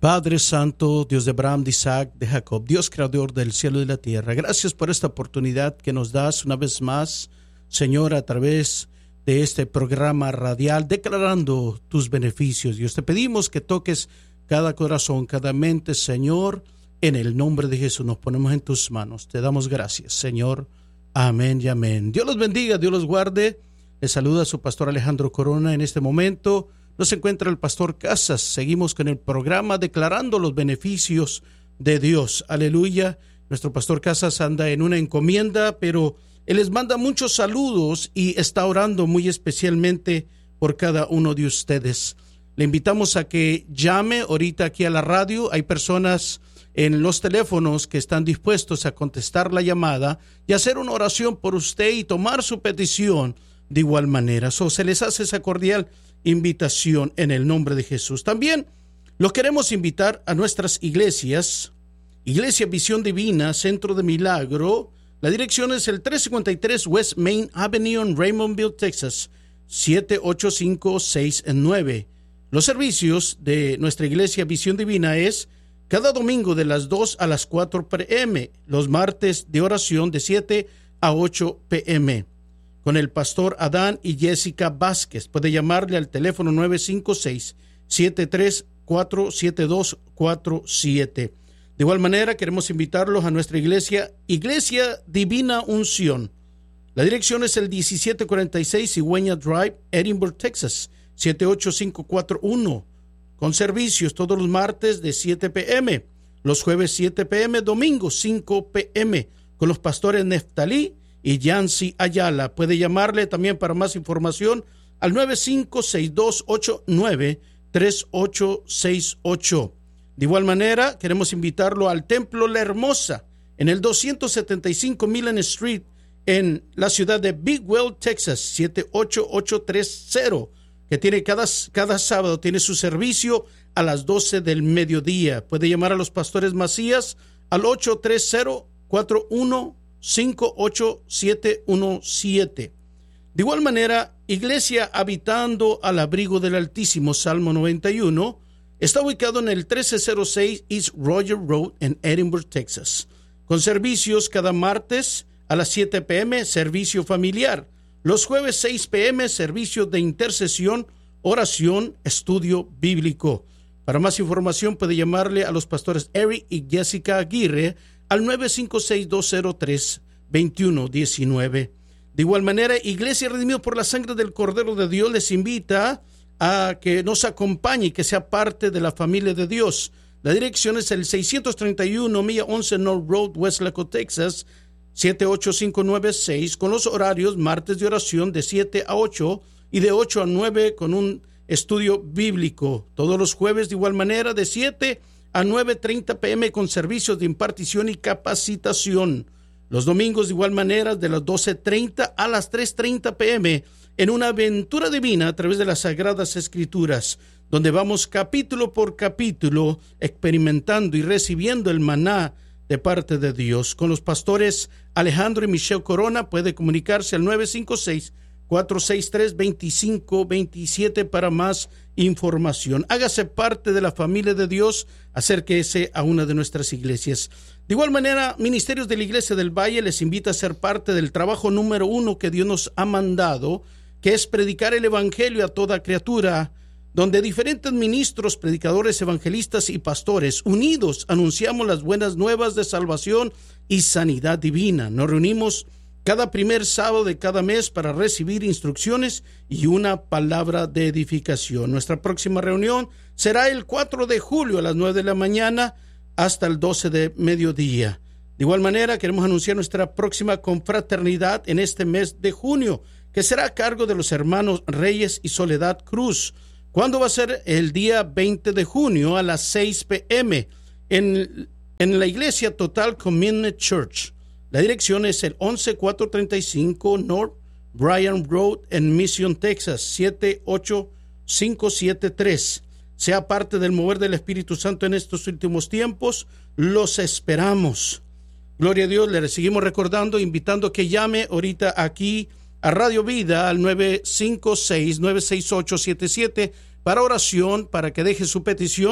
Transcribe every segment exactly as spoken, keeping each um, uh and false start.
Padre Santo, Dios de Abraham, de Isaac, de Jacob, Dios creador del cielo y de la tierra, gracias por esta oportunidad que nos das una vez más, Señor, a través de este programa radial, declarando tus beneficios. Dios, te pedimos que toques cada corazón, cada mente, Señor, en el nombre de Jesús nos ponemos en tus manos. Te damos gracias, Señor. Amén y amén. Dios los bendiga, Dios los guarde. Les saluda a su pastor Alejandro Corona. En este momento nos encuentra el pastor Casas. Seguimos con el programa declarando los beneficios de Dios. Aleluya. Nuestro pastor Casas anda en una encomienda, pero él les manda muchos saludos y está orando muy especialmente por cada uno de ustedes. Le invitamos a que llame ahorita aquí a la radio. Hay personas en los teléfonos que están dispuestos a contestar la llamada y hacer una oración por usted y tomar su petición de igual manera. So, se les hace esa cordial invitación en el nombre de Jesús. También los queremos invitar a nuestras iglesias. Iglesia Visión Divina, Centro de Milagro. La dirección es el trescientos cincuenta y tres West Main Avenue en Raymondville, Texas, siete ocho cinco seis nueve. Los servicios de nuestra Iglesia Visión Divina es cada domingo de las dos a las cuatro p m, los martes de oración de siete a ocho p m con el pastor Adán y Jessica Vázquez. Puede llamarle al teléfono nueve cinco seis, siete tres cuatro, siete dos cuatro siete. De igual manera, queremos invitarlos a nuestra iglesia, Iglesia Divina Unción. La dirección es el diecisiete cuarenta y seis Cigüeña Drive, Edinburgh, Texas, siete ocho cinco cuatro uno. Con servicios todos los martes de siete p m, los jueves siete p m, domingo cinco p m, con los pastores Neftalí y Yancy Ayala. Puede llamarle también para más información al nueve cinco seis dos ocho nueve tres ocho seis ocho. De igual manera, queremos invitarlo al Templo La Hermosa en el doscientos setenta y cinco Millen Street en la ciudad de Bigwell, Texas, siete ocho ocho tres cero, que tiene cada, cada sábado tiene su servicio a las doce del mediodía. Puede llamar a los pastores Macías al ocho tres cero, cuatro uno cinco ocho siete uno siete. De igual manera, Iglesia Habitando al Abrigo del Altísimo, Salmo noventa y uno, está ubicado en el trece cero seis East Roger Road en Edinburgh, Texas, con servicios cada martes a las siete p m, servicio familiar. Los jueves seis p m, servicio de intercesión, oración, estudio bíblico. Para más información puede llamarle a los pastores Eric y Jessica Aguirre al nueve cinco seis, dos cero tres, dos uno uno nueve. De igual manera, Iglesia Redimidos por la Sangre del Cordero de Dios les invita a que nos acompañe y que sea parte de la familia de Dios. La dirección es el seiscientos treinta y uno Milla once North Road, Westlaco, Texas, siete ocho cinco nueve seis, con los horarios martes de oración de siete a ocho y de ocho a nueve con un estudio bíblico. Todos los jueves de igual manera de siete a nueve treinta p m con servicios de impartición y capacitación. Los domingos de igual manera de las doce treinta a las tres treinta p m en una aventura divina a través de las Sagradas Escrituras, donde vamos capítulo por capítulo experimentando y recibiendo el maná de parte de Dios. Con los pastores Alejandro y Michelle Corona puede comunicarse al nueve cinco seis, cuatro seis tres, dos cinco dos siete para más información. Hágase parte de la familia de Dios, acérquese a una de nuestras iglesias. De igual manera, Ministerios de la Iglesia del Valle les invita a ser parte del trabajo número uno que Dios nos ha mandado, que es predicar el Evangelio a toda criatura, donde diferentes ministros, predicadores, evangelistas y pastores unidos anunciamos las buenas nuevas de salvación y sanidad divina. Nos reunimos cada primer sábado de cada mes para recibir instrucciones y una palabra de edificación. Nuestra próxima reunión será el cuatro de julio a las nueve de la mañana hasta el doce de mediodía. De igual manera, queremos anunciar nuestra próxima confraternidad en este mes de junio, que será a cargo de los hermanos Reyes y Soledad Cruz. ¿Cuándo va a ser? El día veinte de junio a las seis p m en, en la iglesia Total Community Church. La dirección es el once cuatrocientos treinta y cinco North Bryan Road en Mission, Texas, siete ocho cinco siete tres. Sea parte del mover del Espíritu Santo en estos últimos tiempos. Los esperamos. Gloria a Dios. Le seguimos recordando, invitando que llame ahorita aquí a Radio Vida al nueve cinco seis, nueve seis ocho, siete siete para oración, para que deje su petición.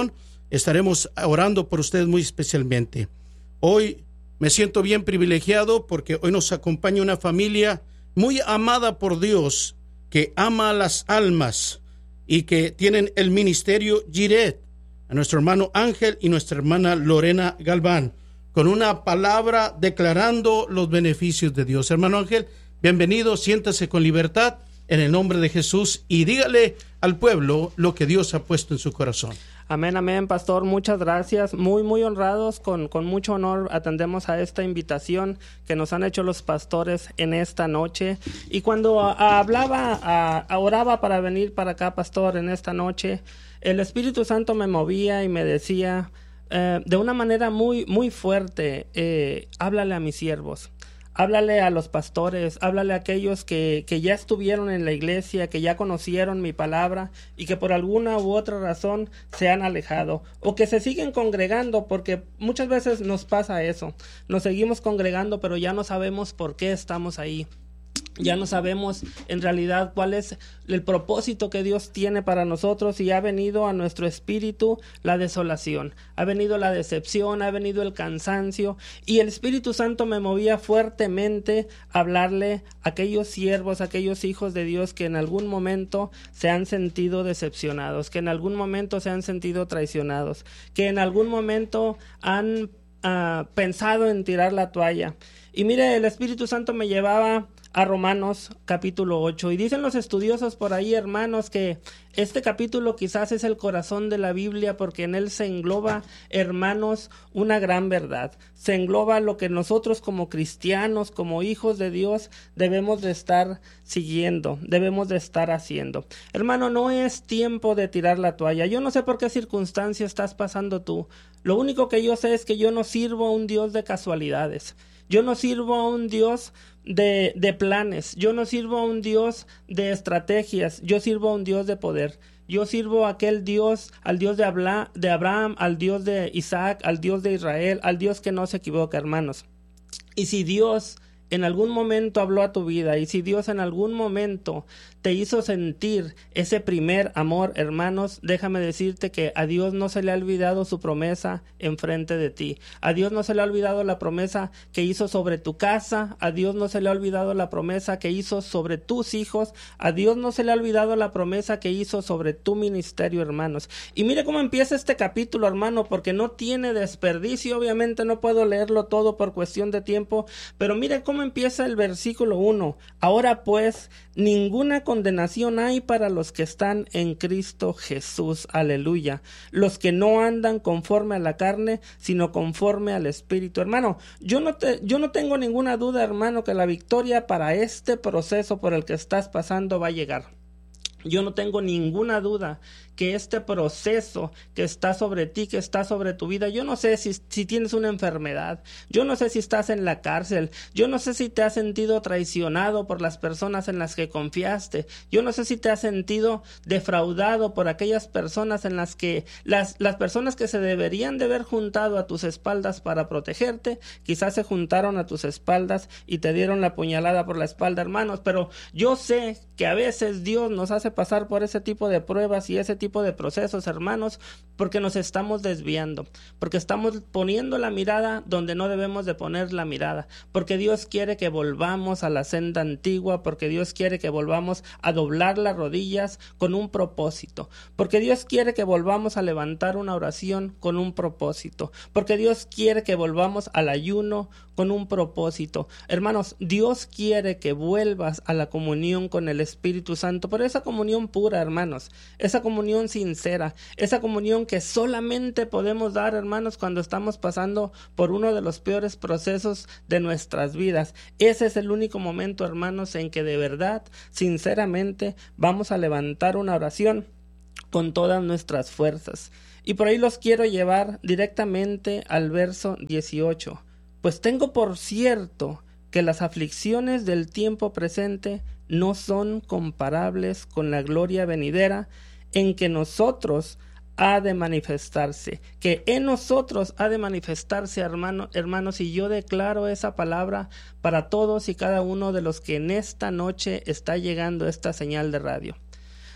estaremos orando por ustedes muy especialmente. Hoy me siento bien privilegiado porque hoy nos acompaña una familia muy amada por Dios, que ama a las almas y que tienen el ministerio Jiret, a nuestro hermano Ángel y nuestra hermana Lorena Galván, con una palabra declarando los beneficios de Dios. Hermano Ángel, bienvenido, siéntase con libertad en el nombre de Jesús y dígale al pueblo lo que Dios ha puesto en su corazón. Amén, amén, pastor, muchas gracias, muy, muy honrados, con, con mucho honor atendemos a esta invitación que nos han hecho los pastores en esta noche. Y cuando a, a hablaba, a, a oraba para venir para acá, pastor, en esta noche, el Espíritu Santo me movía y me decía eh, de una manera muy, muy fuerte, eh, háblale a mis siervos. Háblale a los pastores, háblale a aquellos que, que ya estuvieron en la iglesia, que ya conocieron mi palabra y que por alguna u otra razón se han alejado o que se siguen congregando, porque muchas veces nos pasa eso, nos seguimos congregando pero ya no sabemos por qué estamos ahí. Ya no sabemos en realidad cuál es el propósito que Dios tiene para nosotros y ha venido a nuestro espíritu la desolación, ha venido la decepción, ha venido el cansancio y el Espíritu Santo me movía fuertemente a hablarle a aquellos siervos, a aquellos hijos de Dios que en algún momento se han sentido decepcionados, que en algún momento se han sentido traicionados, que en algún momento han uh, pensado en tirar la toalla. Y mire, el Espíritu Santo me llevaba a Romanos capítulo ocho y dicen los estudiosos por ahí, hermanos, que este capítulo quizás es el corazón de la Biblia porque en él se engloba, hermanos, una gran verdad. Se engloba lo que nosotros como cristianos, como hijos de Dios, debemos de estar siguiendo, debemos de estar haciendo. Hermano, no es tiempo de tirar la toalla. Yo no sé por qué circunstancia estás pasando tú. Lo único que yo sé es que yo no sirvo a un Dios de casualidades. Yo no sirvo a un Dios de, de planes, yo no sirvo a un Dios de estrategias, yo sirvo a un Dios de poder. Yo sirvo a aquel Dios, al Dios de, Abla, de Abraham, al Dios de Isaac, al Dios de Israel, al Dios que no se equivoca, hermanos. Y si Dios en algún momento habló a tu vida y si Dios en algún momento te hizo sentir ese primer amor, hermanos, déjame decirte que a Dios no se le ha olvidado su promesa enfrente de ti. A Dios no se le ha olvidado la promesa que hizo sobre tu casa. A Dios no se le ha olvidado la promesa que hizo sobre tus hijos. A Dios no se le ha olvidado la promesa que hizo sobre tu ministerio, hermanos. Y mire cómo empieza este capítulo, hermano, porque no tiene desperdicio. Obviamente no puedo leerlo todo por cuestión de tiempo, pero mire cómo empieza el versículo uno. Ahora pues, ninguna condenación hay para los que están en Cristo Jesús. Aleluya. Los que no andan conforme a la carne, sino conforme al Espíritu. Hermano, yo no te, yo no tengo ninguna duda, hermano, que la victoria para este proceso por el que estás pasando va a llegar. Yo no tengo ninguna duda que este proceso que está sobre ti, que está sobre tu vida, yo no sé si, si tienes una enfermedad, yo no sé si estás en la cárcel, yo no sé si te has sentido traicionado por las personas en las que confiaste, yo no sé si te has sentido defraudado por aquellas personas en las que, las, las personas que se deberían de haber juntado a tus espaldas para protegerte, quizás se juntaron a tus espaldas y te dieron la puñalada por la espalda, hermanos, pero yo sé que a veces Dios nos hace pasar por ese tipo de pruebas y ese tipo de procesos, hermanos, porque nos estamos desviando, porque estamos poniendo la mirada donde no debemos de poner la mirada, porque Dios quiere que volvamos a la senda antigua, porque Dios quiere que volvamos a doblar las rodillas con un propósito, porque Dios quiere que volvamos a levantar una oración con un propósito, porque Dios quiere que volvamos al ayuno con un propósito. Hermanos, Dios quiere que vuelvas a la comunión con el Espíritu Santo, pero esa comunión pura, hermanos, esa comunión sincera, esa comunión que solamente podemos dar, hermanos, cuando estamos pasando por uno de los peores procesos de nuestras vidas. Ese es el único momento, hermanos, en que de verdad, sinceramente, vamos a levantar una oración con todas nuestras fuerzas. Y por ahí los quiero llevar directamente al verso dieciocho. Pues tengo por cierto que las aflicciones del tiempo presente no son comparables con la gloria venidera en que nosotros ha de manifestarse, que en nosotros ha de manifestarse, hermano, hermanos, y yo declaro esa palabra para todos y cada uno de los que en esta noche está llegando esta señal de radio.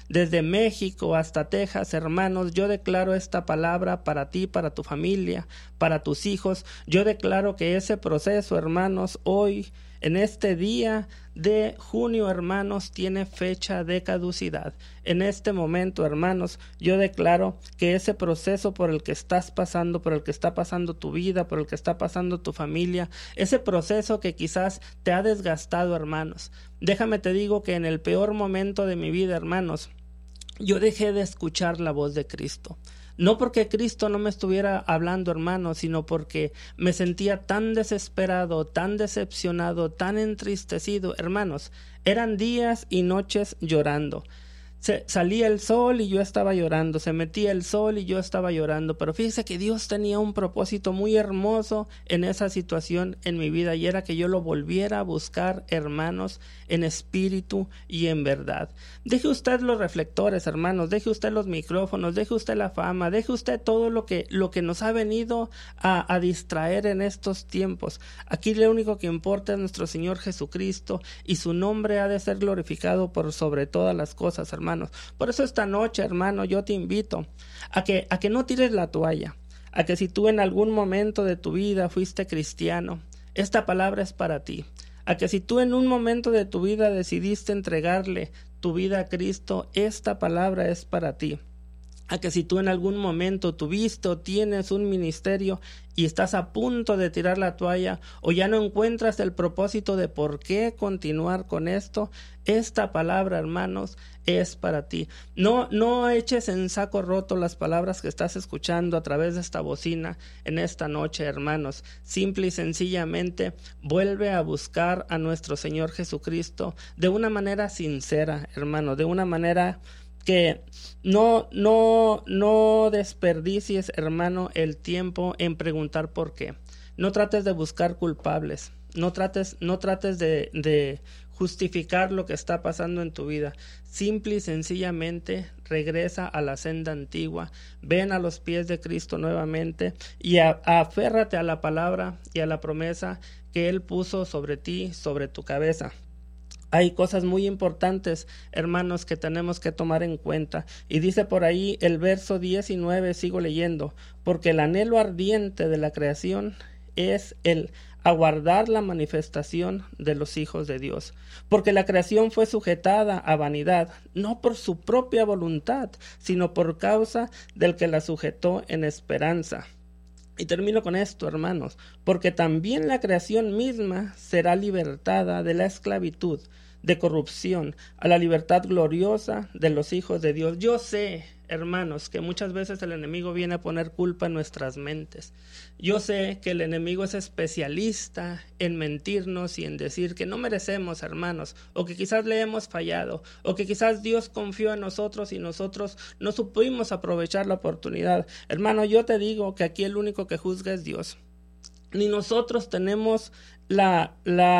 desde México hasta Texas, hermanos, yo declaro esta palabra para ti, para tu familia, para tus hijos. Yo declaro que ese proceso, hermanos, hoy, en este día de junio, hermanos, tiene fecha de caducidad. En este momento, hermanos, yo declaro que ese proceso por el que estás pasando, por el que está pasando tu vida, por el que está pasando tu familia, ese proceso que quizás te ha desgastado, hermanos. Déjame te digo que en el peor momento de mi vida, hermanos, yo dejé de escuchar la voz de Cristo. No porque Cristo no me estuviera hablando, hermanos, sino porque me sentía tan desesperado, tan decepcionado, tan entristecido. Hermanos, eran días y noches llorando. Se, salía el sol y yo estaba llorando, se metía el sol y yo estaba llorando, pero fíjese que Dios tenía un propósito muy hermoso en esa situación en mi vida, y era que yo lo volviera a buscar, hermanos, en espíritu y en verdad. Deje usted los reflectores, hermanos, deje usted los micrófonos, deje usted la fama, deje usted todo lo que, lo que nos ha venido a, a distraer en estos tiempos. Aquí lo único que importa es nuestro Señor Jesucristo, y su nombre ha de ser glorificado por sobre todas las cosas, hermanos. Hermanos. Por eso esta noche, hermano, yo te invito a que, a que no tires la toalla, a que si tú en algún momento de tu vida fuiste cristiano, esta palabra es para ti. A que si tú en un momento de tu vida decidiste entregarle tu vida a Cristo, esta palabra es para ti. A que si tú en algún momento tuviste o tienes un ministerio y estás a punto de tirar la toalla, o ya no encuentras el propósito de por qué continuar con esto, esta palabra, hermanos, es para ti. No, no eches en saco roto las palabras que estás escuchando a través de esta bocina en esta noche, hermanos. Simple y sencillamente vuelve a buscar a nuestro Señor Jesucristo de una manera sincera, hermano, de una manera que no, no, no desperdicies, hermano, el tiempo en preguntar por qué. No trates de buscar culpables. No trates, no trates de, de justificar lo que está pasando en tu vida. Simple y sencillamente regresa a la senda antigua. Ven a los pies de Cristo nuevamente y a, aférrate a la palabra y a la promesa que Él puso sobre ti, sobre tu cabeza. Hay cosas muy importantes, hermanos, que tenemos que tomar en cuenta. Y dice por ahí el verso diecinueve, sigo leyendo, porque el anhelo ardiente de la creación es el aguardar la manifestación de los hijos de Dios. Porque la creación fue sujetada a vanidad, no por su propia voluntad, sino por causa del que la sujetó en esperanza. Y termino con esto, hermanos, porque también la creación misma será libertada de la esclavitud, de corrupción, a la libertad gloriosa de los hijos de Dios. Yo sé, hermanos, que muchas veces el enemigo viene a poner culpa en nuestras mentes. Yo sé que el enemigo es especialista en mentirnos y en decir que no merecemos, hermanos, o que quizás le hemos fallado, o que quizás Dios confió en nosotros y nosotros no supimos aprovechar la oportunidad. Hermano, yo te digo que aquí el único que juzga es Dios. Ni nosotros tenemos la,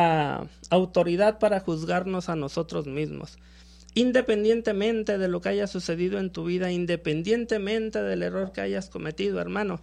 la autoridad para juzgarnos a nosotros mismos. Independientemente de lo que haya sucedido en tu vida, independientemente del error que hayas cometido, hermano,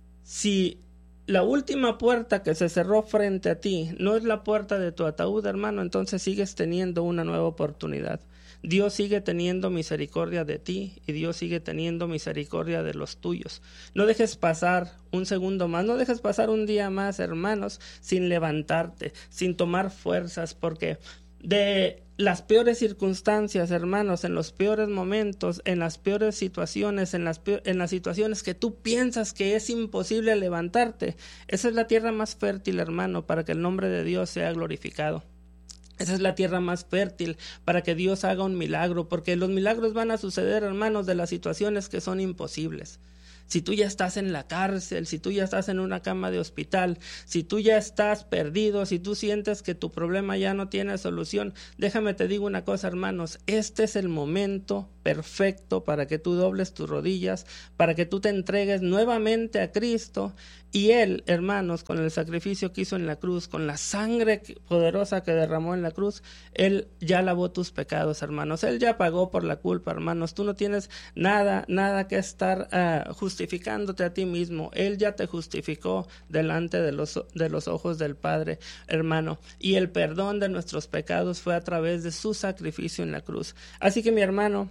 si la última puerta que se cerró frente a ti no es la puerta de tu ataúd, hermano, entonces sigues teniendo una nueva oportunidad. Dios sigue teniendo misericordia de ti y Dios sigue teniendo misericordia de los tuyos. No dejes pasar un segundo más, no dejes pasar un día más, hermanos, sin levantarte, sin tomar fuerzas, porque de las peores circunstancias, hermanos, en los peores momentos, en las peores situaciones, en las, peor, en las situaciones que tú piensas que es imposible levantarte, esa es la tierra más fértil, hermano, para que el nombre de Dios sea glorificado. Esa es la tierra más fértil para que Dios haga un milagro, porque los milagros van a suceder, hermanos, de las situaciones que son imposibles. Si tú ya estás en la cárcel, si tú ya estás en una cama de hospital, si tú ya estás perdido, si tú sientes que tu problema ya no tiene solución, déjame te digo una cosa, hermanos, este es el momento perfecto para que tú dobles tus rodillas, para que tú te entregues nuevamente a Cristo, y Él, hermanos, con el sacrificio que hizo en la cruz, con la sangre poderosa que derramó en la cruz, Él ya lavó tus pecados, hermanos. Él ya pagó por la culpa, hermanos. Tú no tienes nada, nada que estar uh, justificándote a ti mismo. Él ya te justificó delante de los, de los ojos del Padre, hermano. Y el perdón de nuestros pecados fue a través de su sacrificio en la cruz. Así que, mi hermano,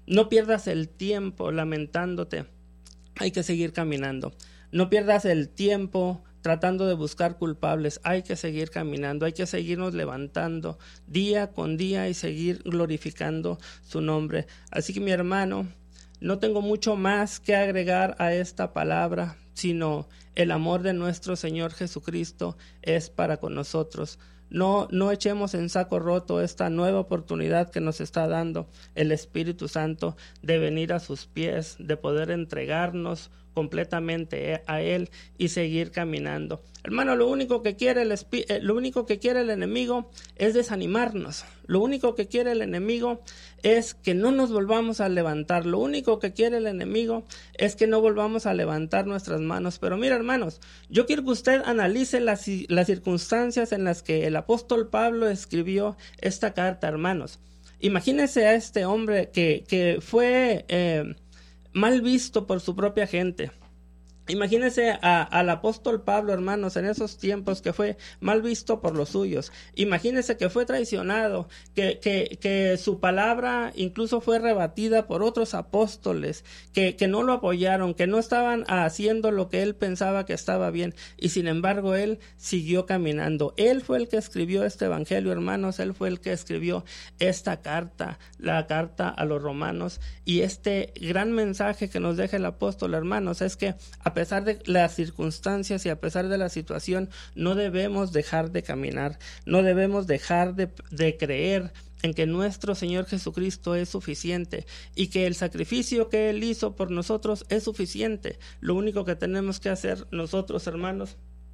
no pierdas el tiempo lamentándote. Hay que seguir caminando. No pierdas el tiempo tratando de buscar culpables. Hay que seguir caminando, hay que seguirnos levantando día con día y seguir glorificando su nombre. Así que, mi hermano, no tengo mucho más que agregar a esta palabra, sino el amor de nuestro Señor Jesucristo es para con nosotros. No, no echemos en saco roto esta nueva oportunidad que nos está dando el Espíritu Santo de venir a sus pies, de poder entregarnos completamente a Él y seguir caminando. Hermano, lo único que quiere el espi- eh, lo único que quiere el enemigo es desanimarnos. Lo único que quiere el enemigo es que no nos volvamos a levantar. Lo único que quiere el enemigo es que no volvamos a levantar nuestras manos. Pero mira, hermanos, yo quiero que usted analice las, las circunstancias en las que el apóstol Pablo escribió esta carta, hermanos. Imagínese a este hombre que, que fue eh, mal visto por su propia gente. Imagínense a, al apóstol Pablo, hermanos, en esos tiempos que fue mal visto por los suyos. Imagínense que fue traicionado, que, que, que su palabra incluso fue rebatida por otros apóstoles, que, que no lo apoyaron, que no estaban haciendo lo que él pensaba que estaba bien. Y sin embargo, él siguió caminando. Él fue el que escribió este evangelio, hermanos. Él fue el que escribió esta carta, la carta a los romanos. Y este gran mensaje que nos deja el apóstol, hermanos, es que a A pesar de las circunstancias y a pesar de la situación, no debemos dejar de caminar, no debemos dejar de, de creer en que nuestro Señor Jesucristo es suficiente y que el sacrificio que Él hizo por nosotros es suficiente. Lo único que tenemos que hacer nosotros, hermanos,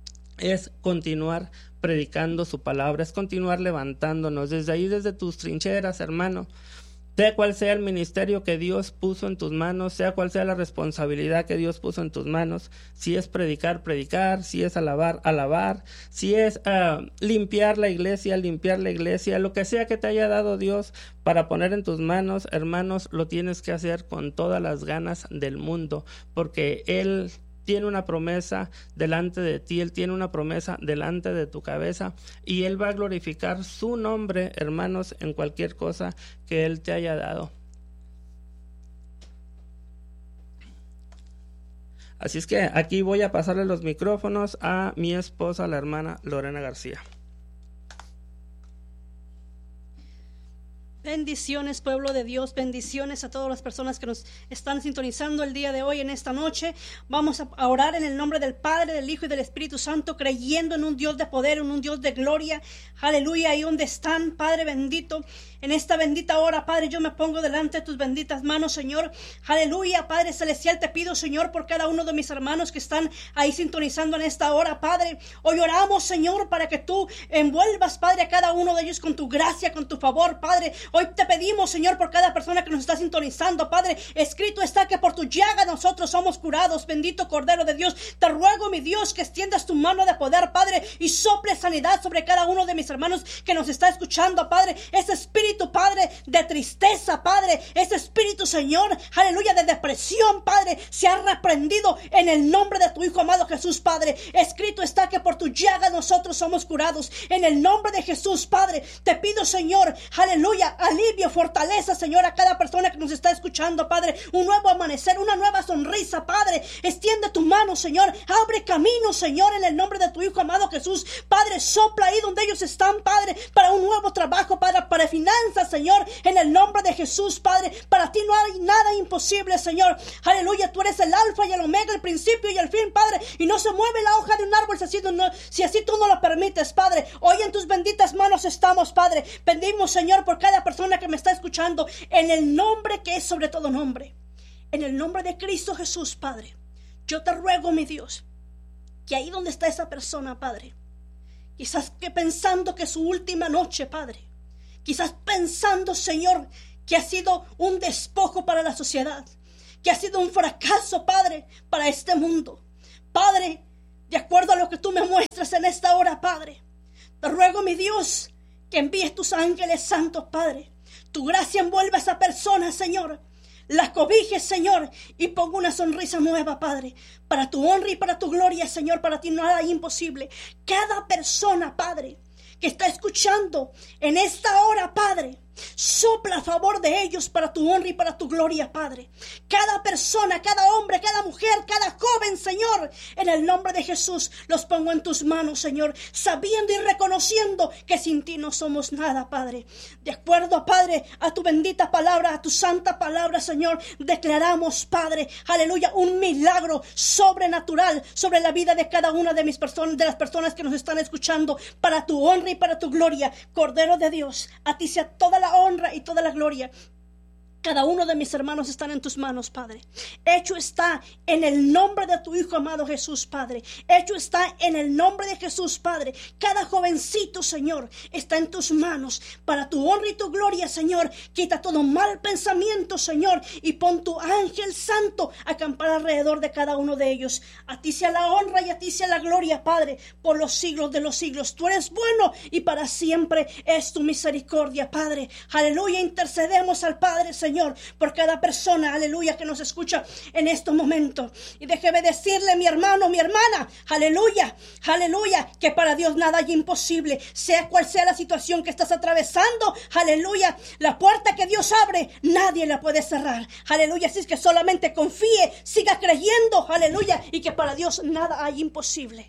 es continuar predicando su palabra, es continuar levantándonos desde ahí, desde tus trincheras, hermano. Sea cual sea el ministerio que Dios puso en tus manos, sea cual sea la responsabilidad que Dios puso en tus manos, si es predicar, predicar, si es alabar, alabar, si es uh, limpiar la iglesia, limpiar la iglesia, lo que sea que te haya dado Dios para poner en tus manos, hermanos, lo tienes que hacer con todas las ganas del mundo, porque Él tiene una promesa delante de ti, Él tiene una promesa delante de tu cabeza y Él va a glorificar su nombre, hermanos, en cualquier cosa que Él te haya dado. Así es que aquí voy a pasarle los micrófonos a mi esposa, la hermana Lorena García. Bendiciones, pueblo de Dios, bendiciones a todas las personas que nos están sintonizando el día de hoy, en esta noche. Vamos a orar en el nombre del Padre, del Hijo y del Espíritu Santo, creyendo en un Dios de poder, en un Dios de gloria. Aleluya, ahí donde están, Padre bendito, en esta bendita hora, Padre, yo me pongo delante de tus benditas manos, Señor. Aleluya, Padre celestial, te pido, Señor, por cada uno de mis hermanos que están ahí sintonizando en esta hora, Padre. Hoy oramos, Señor, para que tú envuelvas, Padre, a cada uno de ellos con tu gracia, con tu favor, Padre. Hoy te pedimos, Señor, por cada persona que nos está sintonizando, Padre. Escrito está que por tu llaga nosotros somos curados. Bendito Cordero de Dios, te ruego, mi Dios, que extiendas tu mano de poder, Padre, y sople sanidad sobre cada uno de mis hermanos que nos está escuchando, Padre. Ese espíritu, Padre, de tristeza, Padre, ese espíritu, Señor, aleluya, de depresión, Padre, se ha reprendido en el nombre de tu Hijo amado Jesús, Padre. Escrito está que por tu llaga nosotros somos curados. En el nombre de Jesús, Padre, te pido, Señor, aleluya, alivio, fortaleza, Señor, a cada persona que nos está escuchando, Padre. Un nuevo amanecer, una nueva sonrisa, Padre. Extiende tu mano, Señor. Abre camino, Señor, en el nombre de tu Hijo amado Jesús. Padre, sopla ahí donde ellos están, Padre, para un nuevo trabajo, para, para finanzas, Señor, en el nombre de Jesús, Padre. Para ti no hay nada imposible, Señor. Aleluya, tú eres el alfa y el omega, el principio y el fin, Padre. Y no se mueve la hoja de un árbol si así, no, si así tú no lo permites, Padre. Hoy en tus benditas manos estamos, Padre. Pedimos, Señor, por cada persona persona que me está escuchando, en el nombre que es sobre todo nombre, en el nombre de Cristo Jesús, Padre. Yo te ruego, mi Dios, que ahí donde está esa persona, Padre, quizás que pensando que es su última noche, Padre, quizás pensando, Señor, que ha sido un despojo para la sociedad, que ha sido un fracaso, Padre, para este mundo, Padre, de acuerdo a lo que tú me muestras en esta hora, Padre, te ruego, mi Dios, que envíes tus ángeles santos, Padre. Tu gracia envuelve a esa persona, Señor. La cobijes, Señor, y ponga una sonrisa nueva, Padre. Para tu honra y para tu gloria, Señor, para ti nada es imposible. Cada persona, Padre, que está escuchando en esta hora, Padre. Sopla a favor de ellos para tu honra y para tu gloria, Padre. Cada persona, cada hombre, cada mujer, cada joven, Señor, en el nombre de Jesús, los pongo en tus manos, Señor, sabiendo y reconociendo que sin ti no somos nada, Padre. De acuerdo, Padre, a tu bendita palabra, a tu santa palabra, Señor, declaramos, Padre, aleluya, un milagro sobrenatural sobre la vida de cada una de mis personas, de las personas que nos están escuchando, para tu honra y para tu gloria. Cordero de Dios, a ti sea toda la la honra y toda la gloria. Cada uno de mis hermanos están en tus manos, Padre. Hecho está en el nombre de tu Hijo amado Jesús, Padre. Hecho está en el nombre de Jesús, Padre. Cada jovencito, Señor, está en tus manos. Para tu honra y tu gloria, Señor. Quita todo mal pensamiento, Señor. Y pon tu ángel santo a acampar alrededor de cada uno de ellos. A ti sea la honra y a ti sea la gloria, Padre, por los siglos de los siglos. Tú eres bueno y para siempre es tu misericordia, Padre. Aleluya, intercedemos al Padre, Señor. Señor, por cada persona, aleluya, que nos escucha en estos momentos. Y déjeme decirle, mi hermano, mi hermana, aleluya, aleluya, que para Dios nada hay imposible. Sea cual sea la situación que estás atravesando, aleluya, la puerta que Dios abre, nadie la puede cerrar. Aleluya, así es que solamente confíe, siga creyendo, aleluya, y que para Dios nada hay imposible.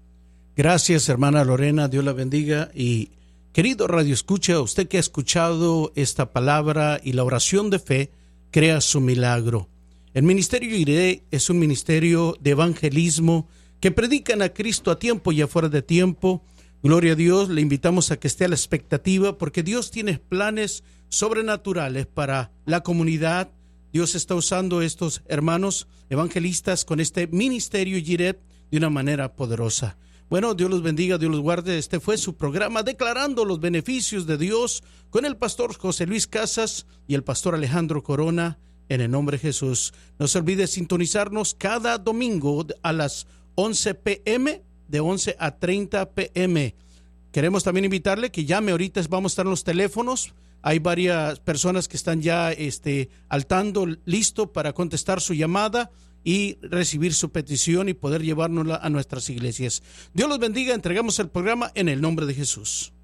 Gracias, hermana Lorena, Dios la bendiga. Y querido Radio Escucha, usted que ha escuchado esta palabra y la oración de fe, crea su milagro. El Ministerio Iré es un ministerio de evangelismo que predican a Cristo a tiempo y afuera de tiempo. Gloria a Dios, le invitamos a que esté a la expectativa porque Dios tiene planes sobrenaturales para la comunidad. Dios está usando estos hermanos evangelistas con este Ministerio Iré de una manera poderosa. Bueno, Dios los bendiga, Dios los guarde. Este fue su programa Declarando los Beneficios de Dios con el pastor José Luis Casas y el pastor Alejandro Corona, en el nombre de Jesús. No se olvide sintonizarnos cada domingo a las once pe eme, de once a treinta pe eme. Queremos también invitarle que llame, ahorita vamos a estar en los teléfonos. Hay varias personas que están ya este, altando, listo para contestar su llamada y recibir su petición y poder llevárnosla a nuestras iglesias. Dios los bendiga, entregamos el programa en el nombre de Jesús.